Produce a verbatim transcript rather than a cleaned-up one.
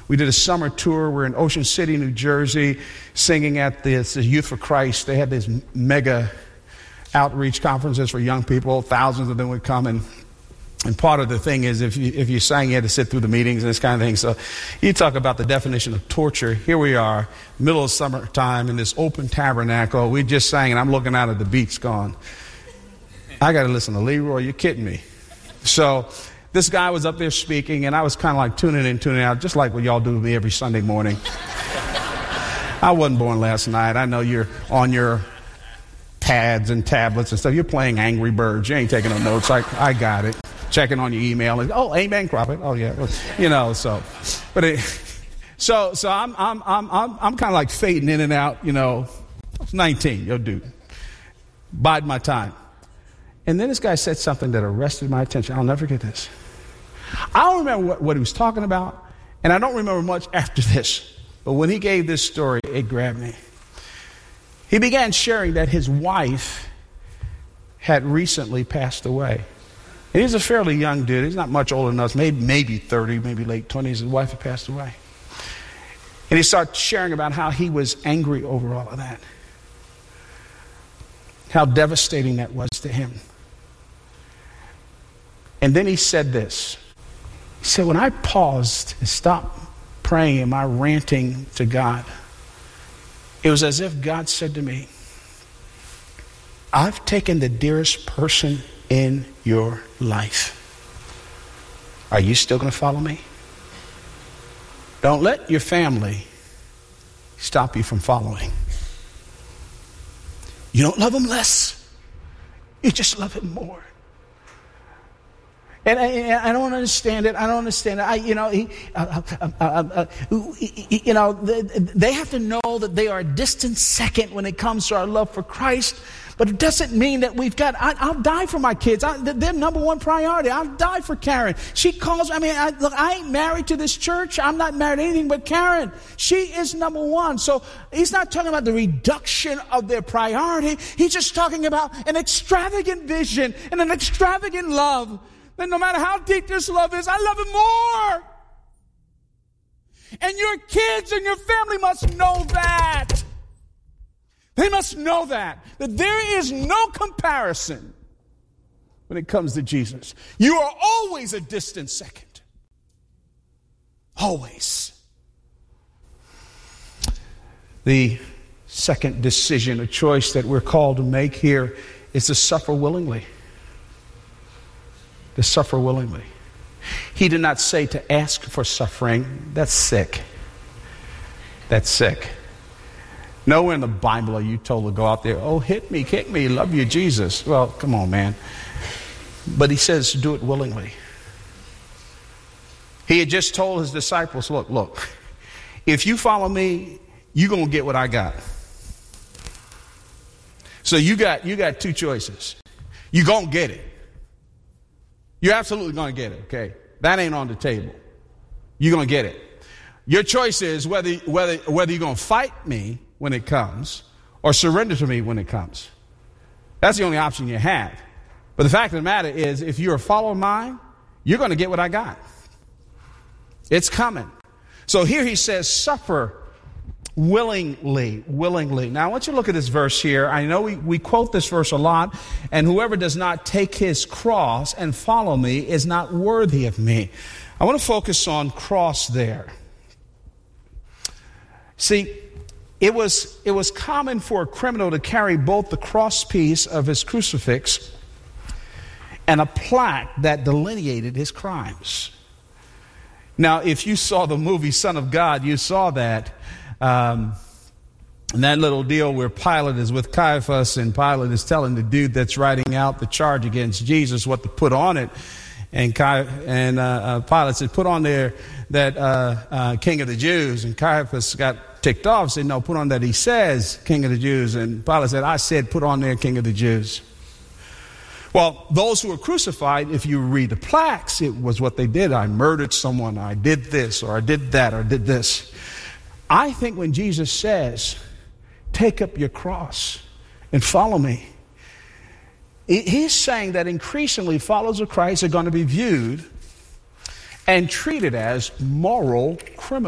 We did a summer tour. We're in Ocean City, New Jersey, singing at this Youth for Christ. They had these mega outreach conferences for young people. Thousands of them would come, and and part of the thing is if you if you sang, you had to sit through the meetings and this kind of thing. So you talk about the definition of torture. Here we are, middle of summertime in this open tabernacle. We just sang, and I'm looking out at the beach going, I got to listen to Leroy. You're kidding me. So this guy was up there speaking, and I was kind of like tuning in, tuning out, just like what y'all do to me every Sunday morning. I wasn't born last night. I know you're on your pads and tablets and stuff. You're playing Angry Birds. You ain't taking no notes. I, I got it. Checking on your email. And, oh, amen, Crawford. Oh, yeah. You know, so. But it, so so I'm I'm I'm I'm, I'm kind of like fading in and out, you know. I was nineteen, yo, dude. Biding my time. And then this guy said something that arrested my attention. I'll never forget this. I don't remember what, what he was talking about, and I don't remember much after this. But when he gave this story, it grabbed me. He began sharing that his wife had recently passed away. And he's a fairly young dude. He's not much older than us, maybe, maybe thirty, maybe late twenties. His wife had passed away. And he started sharing about how he was angry over all of that. How devastating that was to him. And then he said this. He said, when I paused and stopped praying and my ranting to God, it was as if God said to me, I've taken the dearest person in your life. Are you still going to follow me? Don't let your family stop you from following. You don't love him less. You just love him more. And I, I don't understand it. I don't understand it. I, you know, he, uh, uh, uh, uh, you know, they have to know that they are a distant second when it comes to our love for Christ. But it doesn't mean that we've got, I, I'll die for my kids. I, they're number one priority. I'll die for Karen. She calls, I mean, I, look, I ain't married to this church. I'm not married to anything but Karen. She is number one. So he's not talking about the reduction of their priority. He's just talking about an extravagant vision and an extravagant love. That no matter how deep this love is, I love him more. And your kids and your family must know that. They must know that. That there is no comparison when it comes to Jesus. You are always a distant second. Always. The second decision, a choice that we're called to make here, is to suffer willingly. To suffer willingly. He did not say to ask for suffering. That's sick. That's sick. Nowhere in the Bible are you told to go out there, oh, hit me, kick me, love you, Jesus. Well, come on, man. But he says do it willingly. He had just told his disciples, look, look, if you follow me, you're going to get what I got. So you got you got two choices. You're going to get it. You're absolutely going to get it, okay? That ain't on the table. You're going to get it. Your choice is whether whether whether you're going to fight me when it comes or surrender to me when it comes. That's the only option you have. But the fact of the matter is, if you're a follower of mine, you're going to get what I got. It's coming. So here he says, suffer willingly, willingly. Now I want you to look at this verse here. I know we, we quote this verse a lot. And whoever does not take his cross and follow me is not worthy of me. I want to focus on cross there. See, it was, it was common for a criminal to carry both the cross piece of his crucifix and a plaque that delineated his crimes. Now, if you saw the movie Son of God, you saw that. Um, and that little deal where Pilate is with Caiaphas and Pilate is telling the dude that's writing out the charge against Jesus what to put on it. And, Cai- and uh, uh, Pilate said, put on there that uh, uh, King of the Jews. And Caiaphas got ticked off, said, no, put on that he says King of the Jews. And Pilate said, I said, put on there King of the Jews. Well, those who were crucified, if you read the plaques, it was what they did. I murdered someone, I did this, or I did that, or I did this. I think when Jesus says, take up your cross and follow me, he's saying that increasingly followers of Christ are going to be viewed and treated as moral criminals.